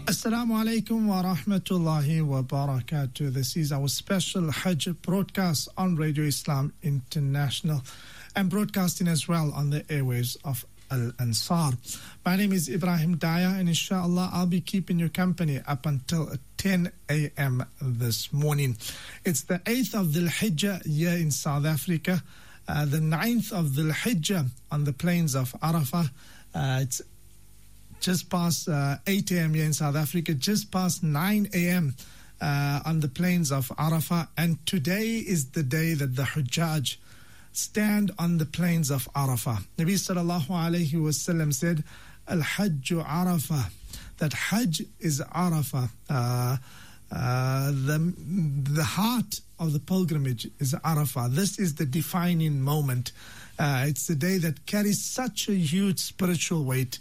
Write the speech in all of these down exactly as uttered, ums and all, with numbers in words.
Assalamu alaikum wa rahmatullahi wa barakatuh. This is our special Hajj broadcast on Radio Islam International and broadcasting as well on the airwaves of Al Ansar. My name is Ibrahim Daya, and inshallah I'll be keeping you company up until ten a.m. this morning. It's the eighth of Dhul Hijjah year in South Africa, uh, the ninth of Dhul Hijjah on the plains of Arafah. Uh, it's just past uh, eight a.m. here in South Africa, just past nine a.m. Uh, on the plains of Arafah. And today is the day that the Hujjaj stand on the plains of Arafah. Nabi sallallahu alayhi wasallam said, Al-Hajju Arafah, that Hajj is Arafah. Uh, uh, the, the heart of the pilgrimage is Arafah. This is the defining moment. Uh, it's the day that carries such a huge spiritual weight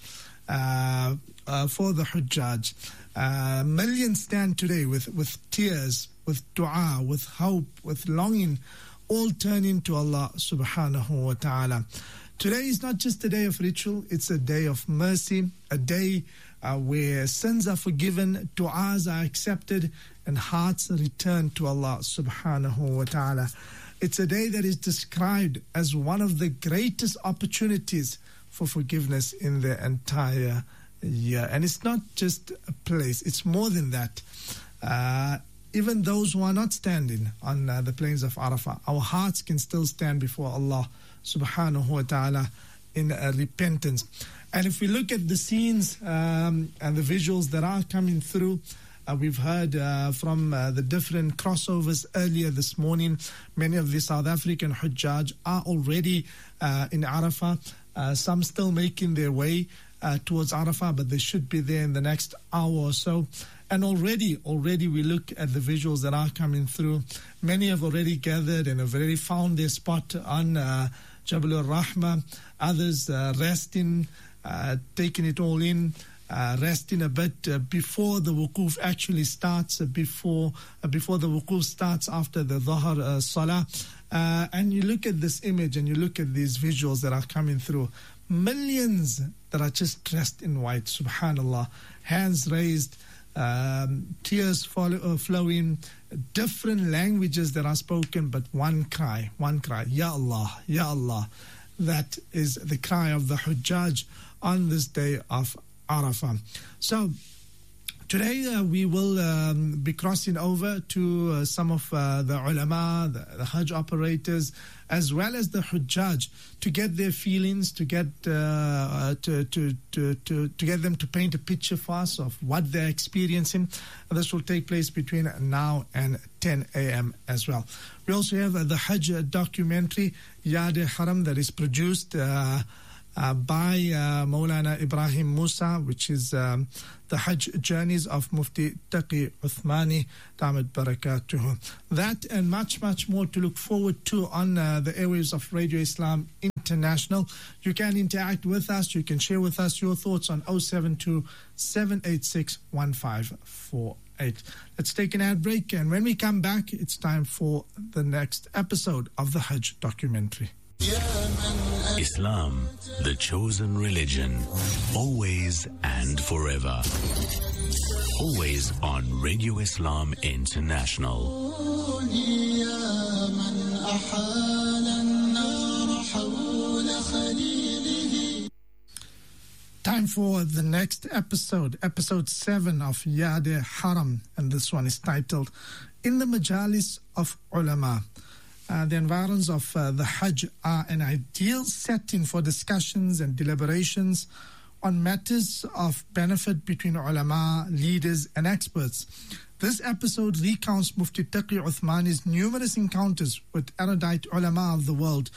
Uh, uh, for the Hujjaj. Uh, millions stand today with, with tears, with dua, with hope, with longing, all turning to Allah subhanahu wa ta'ala. Today is not just a day of ritual, it's a day of mercy, a day uh, where sins are forgiven, du'as are accepted, and hearts return to Allah subhanahu wa ta'ala. It's a day that is described as one of the greatest opportunities for forgiveness in the entire year. And it's not just a place, it's more than that. Uh, even those who are not standing on uh, the plains of Arafah, our hearts can still stand before Allah subhanahu wa ta'ala in uh, repentance. And if we look at the scenes um, and the visuals that are coming through, Uh, we've heard uh, from uh, the different crossovers earlier this morning. Many of the South African Hujjaj are already uh, in Arafah. Uh, some still making their way uh, towards Arafah, but they should be there in the next hour or so. And already, already we look at the visuals that are coming through. Many have already gathered and have already found their spot on uh, Jabal al-Rahma. Others uh, resting, uh, taking it all in. Uh, resting a bit uh, before the wukuf actually starts, uh, before uh, before the wukuf starts after the Dhuhr uh, Salah. Uh, and you look at this image and you look at these visuals that are coming through. Millions that are just dressed in white, subhanallah. Hands raised, um, tears follow, uh, flowing, different languages that are spoken, but one cry, one cry, Ya Allah, Ya Allah. That is the cry of the Hujjaj on this day of Arafah. So today uh, we will um, be crossing over to uh, some of uh, the ulama, the, the Hajj operators, as well as the Hujjaj, to get their feelings, to get uh, to, to, to, to, to get them to paint a picture for us of what they're experiencing. And this will take place between now and ten a.m. as well. We also have uh, the Hajj documentary, Yad Haram, that is produced uh, Uh, by uh, Maulana Ibrahim Musa, which is um, the Hajj journeys of Mufti Taqi Uthmani, Damat Barakatuhu. That and much, much more to look forward to on uh, the airwaves of Radio Islam International. You can interact with us. You can share with us your thoughts on oh seven two, seven eight six, one five four eight. Let's take an ad break, and when we come back, it's time for the next episode of the Hajj documentary. Islam, the chosen religion, always and forever. Always on Radio Islam International. Time for the next episode, episode seven of Yad Haram, and this one is titled In the Majalis of Ulama. Uh, the environs of uh, the Hajj are an ideal setting for discussions and deliberations on matters of benefit between ulama, leaders and experts. This episode recounts Mufti Taqi Uthmani's numerous encounters with erudite ulama of the world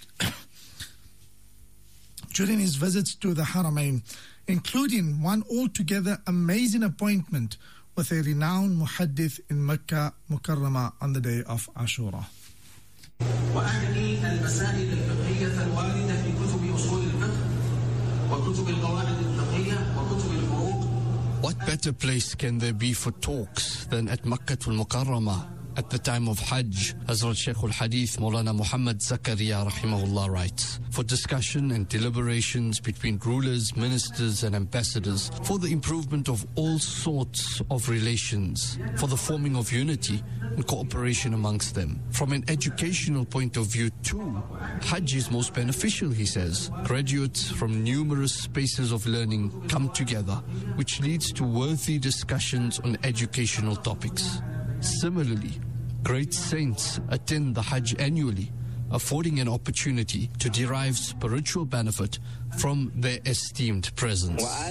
during his visits to the Haramain, including one altogether amazing appointment with a renowned muhaddith in Mecca Mukarramah on the day of Ashura. وأعني المسائل الفقهية الواردة في كتب أصول الفقه وكتب القواعد الفقهية وكتب الفروق. What better place can there be for talks than at Makkah al-Mukarramah, at the time of Hajj, Hazrat Shaykh al-Hadith Maulana Muhammad Zakaria rahimahullah writes, for discussion and deliberations between rulers, ministers and ambassadors, for the improvement of all sorts of relations, for the forming of unity and cooperation amongst them. From an educational point of view too, Hajj is most beneficial, he says. Graduates from numerous spaces of learning come together, which leads to worthy discussions on educational topics. Similarly, great saints attend the Hajj annually, affording an opportunity to derive spiritual benefit from their esteemed presence.